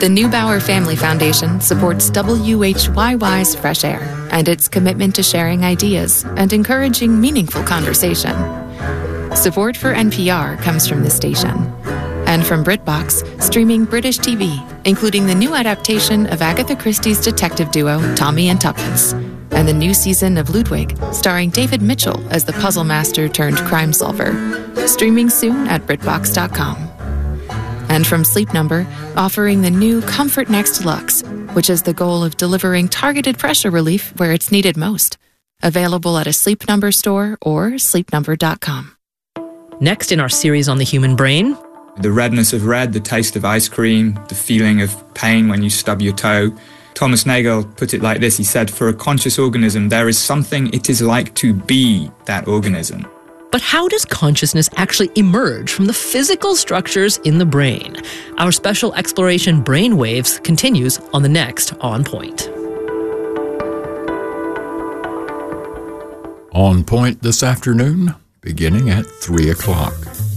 The Neubauer Family Foundation supports WHYY's Fresh Air and its commitment to sharing ideas and encouraging meaningful conversation. Support for NPR comes from the station. And from BritBox, streaming British TV, including the new adaptation of Agatha Christie's detective duo Tommy and Tuppence, and the new season of Ludwig, starring David Mitchell as the puzzle master turned crime solver. Streaming soon at BritBox.com. And from Sleep Number, offering the new Comfort Next Luxe, which has the goal of delivering targeted pressure relief where it's needed most. Available at a Sleep Number store or sleepnumber.com. Next in our series on the human brain, the redness of red, the taste of ice cream, the feeling of pain when you stub your toe. Thomas Nagel put it like this. He said, for a conscious organism, there is something it is like to be that organism. But how does consciousness actually emerge from the physical structures in the brain? Our special exploration Brainwaves continues on the next On Point. On Point this afternoon, beginning at 3 o'clock.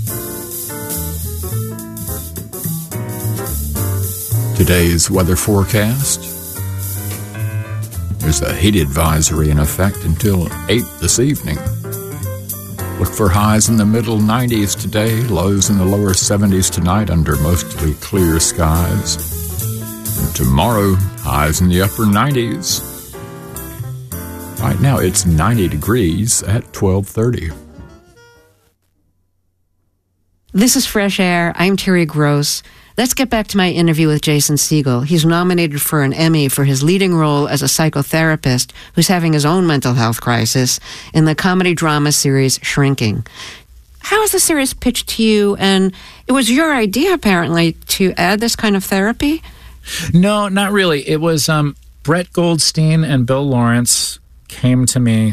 Today's weather forecast. There's a heat advisory in effect until 8 this evening. Look for highs in the middle 90s today, lows in the lower 70s tonight under mostly clear skies. And tomorrow, highs in the upper 90s. Right now, it's 90 degrees at 12:30. This is Fresh Air. I'm Terry Gross. Let's get back to my interview with Jason Segel. He's nominated for an Emmy for his leading role as a psychotherapist who's having his own mental health crisis in the comedy-drama series Shrinking. How was the series pitched to you? And it was your idea, apparently, to add this kind of therapy? No, not really. It was Brett Goldstein and Bill Lawrence came to me.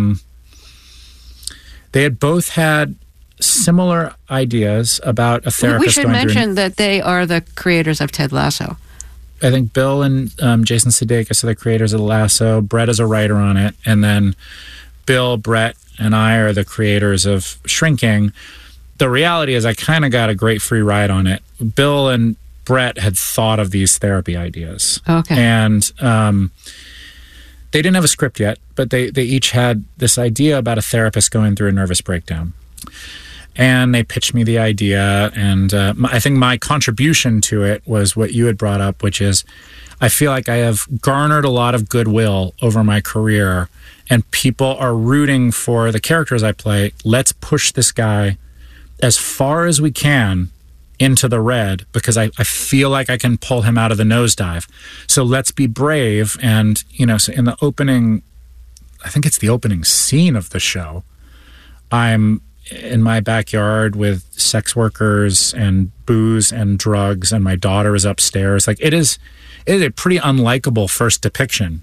They had both had similar ideas about a therapist. We should mention that they are the creators of Ted Lasso. I think Bill and Jason Sudeikis are the creators of Lasso. Brett is a writer on it. And then Bill, Brett, and I are the creators of Shrinking. The reality is I kind of got a great free ride on it. Bill and Brett had thought of these therapy ideas. Okay. And they didn't have a script yet, but they each had this idea about a therapist going through a nervous breakdown. And they pitched me the idea, and I think my contribution to it was what you had brought up, which is I feel like I have garnered a lot of goodwill over my career, and people are rooting for the characters I play. Let's push this guy as far as we can into the red, because I feel like I can pull him out of the nosedive. So let's be brave. And, so in the opening, I think it's the opening scene of the show, I'm in my backyard with sex workers and booze and drugs, and my daughter is upstairs. Like it is a pretty unlikable first depiction,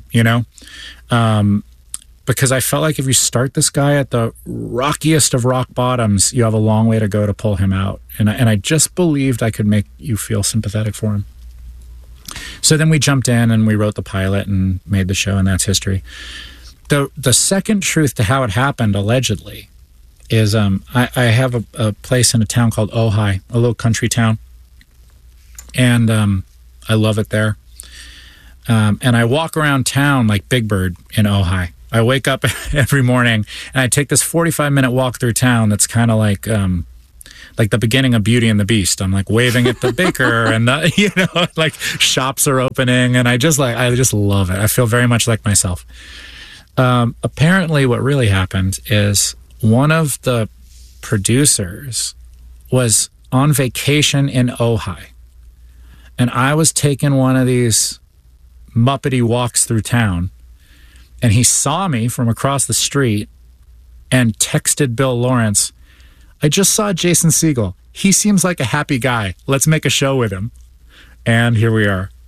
because I felt like if you start this guy at the rockiest of rock bottoms, you have a long way to go to pull him out. And I just believed I could make you feel sympathetic for him. So then we jumped in and we wrote the pilot and made the show, and that's history. The second truth to how it happened, allegedly, is I have a place in a town called Ojai, a little country town, and I love it there. And I walk around town like Big Bird in Ojai. I wake up every morning and I take this 45-minute walk through town that's kind of like the beginning of Beauty and the Beast. I'm like waving at the baker and like shops are opening, and I just love it. I feel very much like myself. Apparently what really happened is one of the producers was on vacation in Ojai, and I was taking one of these Muppety walks through town, and he saw me from across the street and texted Bill Lawrence, I just saw Jason Segel. He seems like a happy guy. Let's make a show with him. And here we are.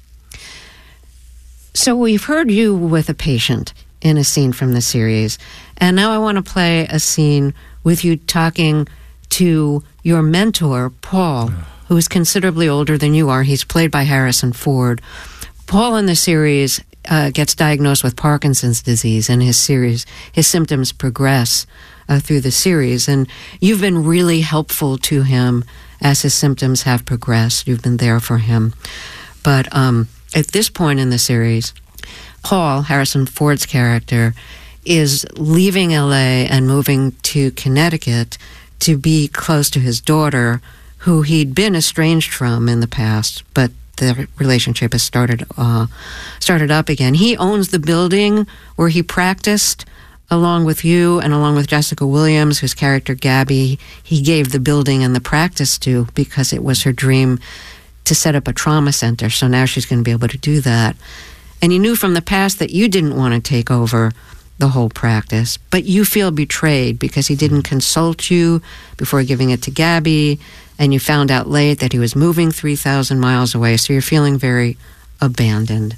So we've heard you with a patient in a scene from the series, and now I want to play a scene with you talking to your mentor, Paul, who is considerably older than you are. He's played by Harrison Ford. Paul in the series gets diagnosed with Parkinson's disease, and his symptoms progress through the series, and you've been really helpful to him as his symptoms have progressed. You've been there for him. But at this point in the series, Paul, Harrison Ford's character, is leaving LA and moving to Connecticut to be close to his daughter, who he'd been estranged from in the past, but the relationship has started up again. He owns the building where he practiced, along with you and along with Jessica Williams, whose character Gabby, he gave the building and the practice to because it was her dream to set up a trauma center. So now she's going to be able to do that. And he knew from the past that you didn't want to take over the whole practice, but you feel betrayed because he didn't consult you before giving it to Gabby, and you found out late that he was moving 3,000 miles away, so you're feeling very abandoned.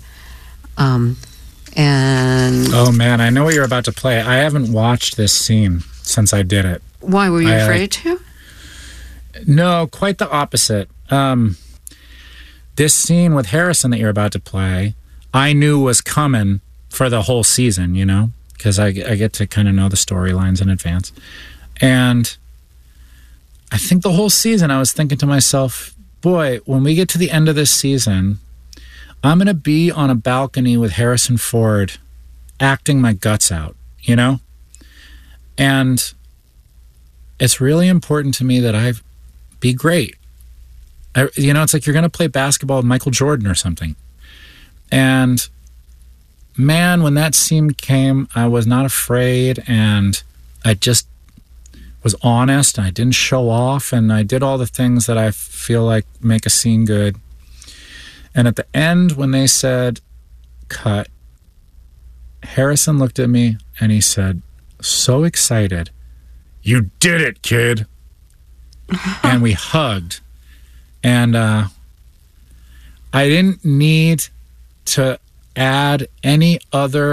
And oh man, I know what you're about to play. I haven't watched this scene since I did it. Why, were you afraid to? No, quite the opposite. This scene with Harrison that you're about to play, I knew was coming for the whole season, you know, because I get to kind of know the storylines in advance. And I think the whole season I was thinking to myself, boy, when we get to the end of this season, I'm going to be on a balcony with Harrison Ford acting my guts out, you know? And it's really important to me that I be great. It's like you're going to play basketball with Michael Jordan or something. And man, when that scene came, I was not afraid, and I just was honest, and I didn't show off, and I did all the things that I feel like make a scene good. And at the end, when they said, cut, Harrison looked at me and he said, so excited, you did it, kid. And we hugged. And I didn't need to add any other,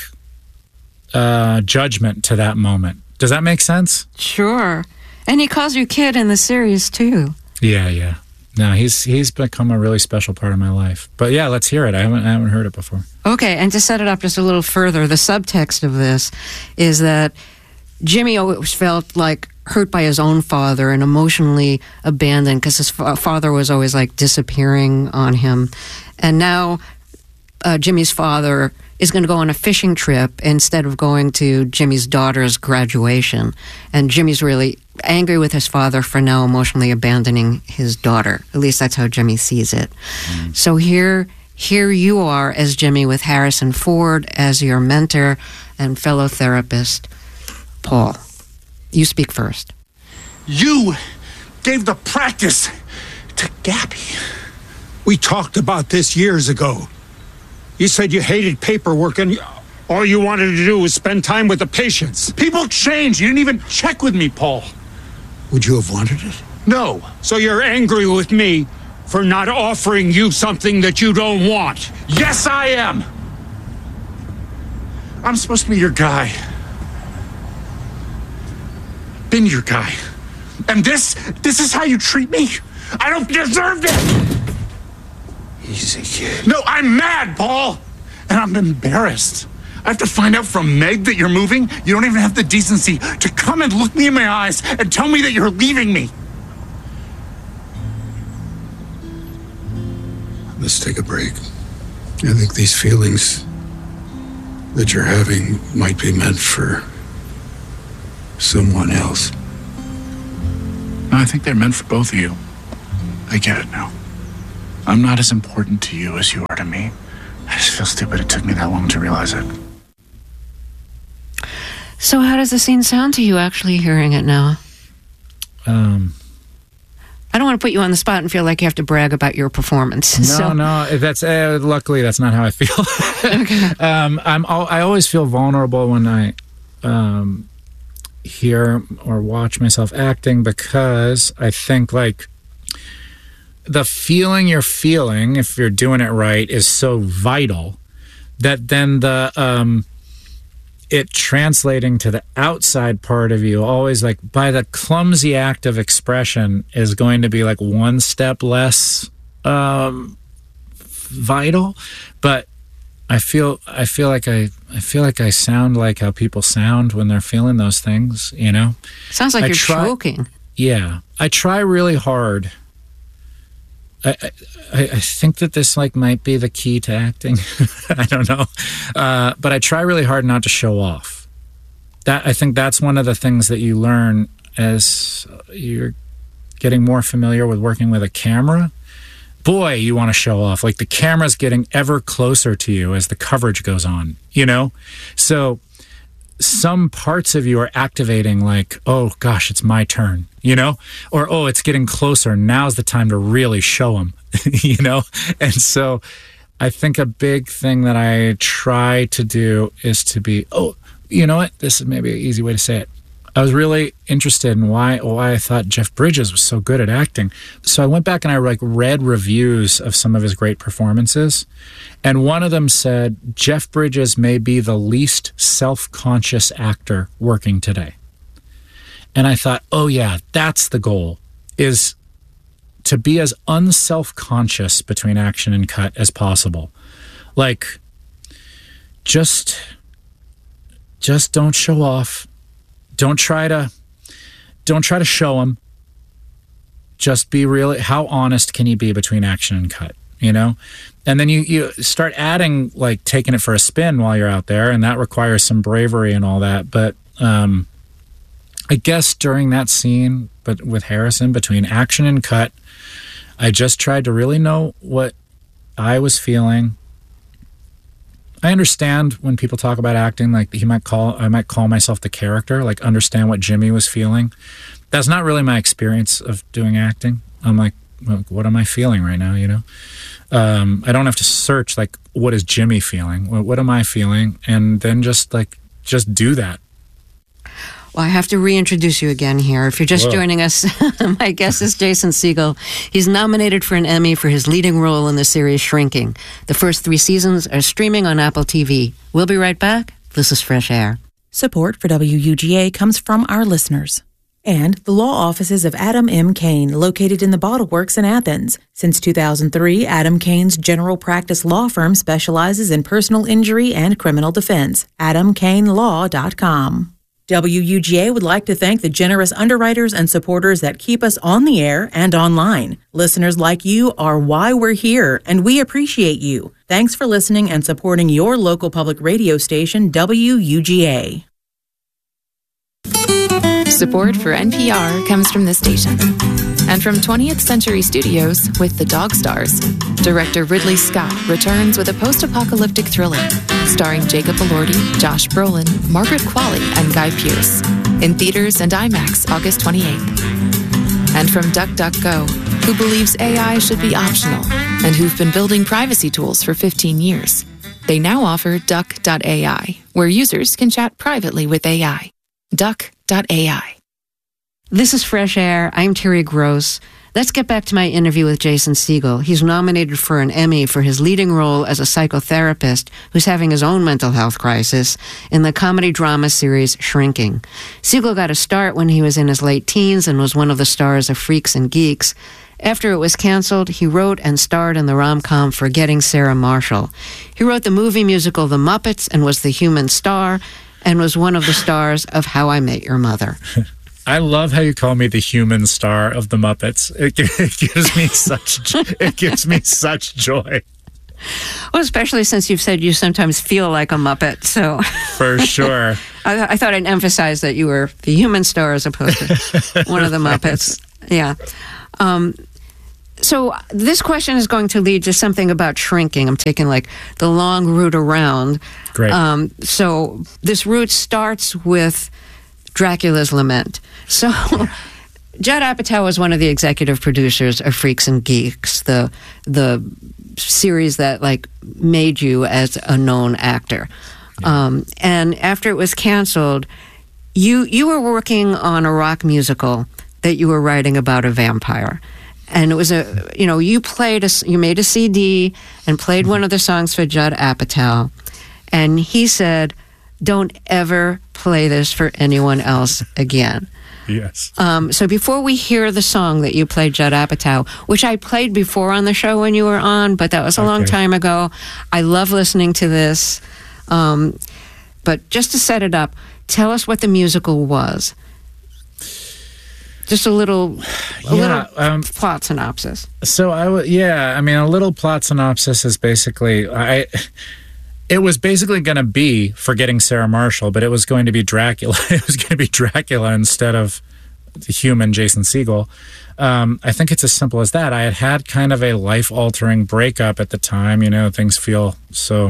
judgment to that moment. Does that make sense? Sure. And he calls you kid in the series, too. Yeah. No, he's become a really special part of my life. But yeah, let's hear it. I haven't heard it before. Okay, and to set it up just a little further, the subtext of this is that Jimmy always felt like hurt by his own father and emotionally abandoned because his father was always disappearing on him. And now Jimmy's father is going to go on a fishing trip instead of going to Jimmy's daughter's graduation. And Jimmy's really angry with his father for now emotionally abandoning his daughter. At least that's how Jimmy sees it. Mm. So here you are as Jimmy with Harrison Ford as your mentor and fellow therapist, Paul. You speak first. You gave the practice to Gabby. We talked about this years ago. You said you hated paperwork and all you wanted to do was spend time with the patients. People change. You didn't even check with me, Paul. Would you have wanted it? No. So you're angry with me for not offering you something that you don't want? Yes, I am. I'm supposed to be your guy. Been your guy. And this is how you treat me? I don't deserve it! Easy, kid. No, I'm mad, Paul! And I'm embarrassed. I have to find out from Meg that you're moving. You don't even have the decency to come and look me in my eyes and tell me that you're leaving me. Let's take a break. I think these feelings that you're having might be meant for someone else. I think they're meant for both of you. I get it now. I'm not as important to you as you are to me. I just feel stupid it took me that long to realize it. So how does the scene sound to you actually hearing it now? I don't want to put you on the spot and feel like you have to brag about your performance. No, that's luckily that's not how I feel. Okay. I always feel vulnerable when I hear or watch myself acting because I think the feeling you're feeling, if you're doing it right, is so vital that then it translating to the outside part of you always by the clumsy act of expression is going to be one step less vital. But I feel like I sound like how people sound when they're feeling those things, you know? Sounds like you're choking. Yeah. I try really hard I think that this like might be the key to acting. I don't know. But I try really hard not to show off. I think that's one of the things that you learn as you're getting more familiar with working with a camera. Boy, you want to show off. Like the camera's getting ever closer to you as the coverage goes on, you know? So some parts of you are activating like, oh gosh, it's my turn, you know? Or, oh, it's getting closer. Now's the time to really show them, you know? And so I think a big thing that I try to do is to be, oh, you know what? This is maybe an easy way to say it. I was really interested in why I thought Jeff Bridges was so good at acting. So I went back and I read reviews of some of his great performances. And one of them said, Jeff Bridges may be the least self-conscious actor working today. And I thought, oh yeah, that's the goal, is to be as unself-conscious between action and cut as possible. Like, just don't show off. Don't try to show them. Just be really, how honest can you be between action and cut, you know? And then you start adding, like, taking it for a spin while you're out there, and that requires some bravery and all that. But I guess during that scene, but with Harrison, between action and cut, I just tried to really know what I was feeling. I understand when people talk about acting, like I might call myself the character, like understand what Jimmy was feeling. That's not really my experience of doing acting. I'm like, well, what am I feeling right now, you know? I don't have to search, like, what is Jimmy feeling? What am I feeling? And then just do that. Well, I have to reintroduce you again here. If you're just joining us, my guest is Jason Segel. He's nominated for an Emmy for his leading role in the series Shrinking. The first 3 seasons are streaming on Apple TV. We'll be right back. This is Fresh Air. Support for WUGA comes from our listeners. And the law offices of Adam M. Cain, located in the Bottle Works in Athens. Since 2003, Adam Cain's general practice law firm specializes in personal injury and criminal defense. AdamCainLaw.com. WUGA would like to thank the generous underwriters and supporters that keep us on the air and online. Listeners like you are why we're here, and we appreciate you. Thanks for listening and supporting your local public radio station, WUGA. Support for NPR comes from this station and from 20th Century Studios with The Dog Stars. Director Ridley Scott returns with a post-apocalyptic thriller starring Jacob Elordi, Josh Brolin, Margaret Qualley, and Guy Pearce. In theaters and IMAX August 28th. And from DuckDuckGo, who believes AI should be optional and who've been building privacy tools for 15 years. They now offer Duck.ai, where users can chat privately with AI. Duck.ai. This is Fresh Air. I'm Terry Gross. Let's get back to my interview with Jason Segel. He's nominated for an Emmy for his leading role as a psychotherapist who's having his own mental health crisis in the comedy drama series Shrinking. Segel got a start when he was in his late teens and was one of the stars of Freaks and Geeks. After it was canceled, he wrote and starred in the rom-com Forgetting Sarah Marshall. He wrote the movie musical The Muppets and was the human star, and was one of the stars of How I Met Your Mother. I love how you call me the human star of the Muppets. It gives me such joy. Well, especially since you've said you sometimes feel like a Muppet, so for sure. I thought I'd emphasize that you were the human star as opposed to one of the Muppets. Yeah. So this question is going to lead to something about shrinking. I'm taking like the long route around. Great. So this route starts with Dracula's Lament. So Judd Apatow was one of the executive producers of Freaks and Geeks, the series that like made you as a known actor. Yeah. And after it was canceled, you were working on a rock musical that you were writing about a vampire. And it was you made a CD and played one of the songs for Judd Apatow. And he said, don't ever play this for anyone else again. Yes. So before we hear the song that you played, Judd Apatow, which I played before on the show when you were on, but that was a long time ago. I love listening to this. But just to set it up, tell us what the musical was. Just a little plot synopsis. So a little plot synopsis is basically it was basically going to be Forgetting Sarah Marshall, but it was going to be Dracula. It was going to be Dracula instead of the human Jason Segel. I think it's as simple as that. I had kind of a life-altering breakup at the time. Things feel so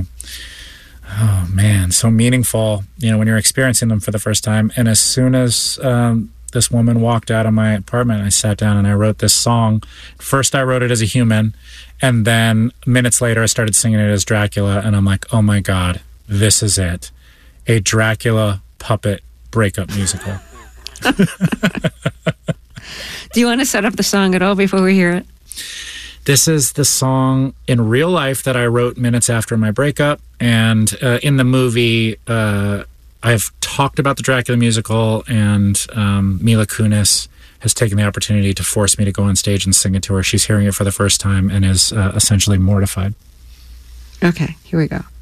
meaningful, when you're experiencing them for the first time. And as soon as this woman walked out of my apartment, I sat down and I wrote this song. First, I wrote it as a human, and then minutes later, I started singing it as Dracula, and I'm like, oh my God, this is it. A Dracula puppet breakup musical. Do you want to set up the song at all before we hear it? This is the song in real life that I wrote minutes after my breakup, and in the movie, I've talked about the Dracula musical, and Mila Kunis has taken the opportunity to force me to go on stage and sing it to her. She's hearing it for the first time and is essentially mortified. Okay, here we go.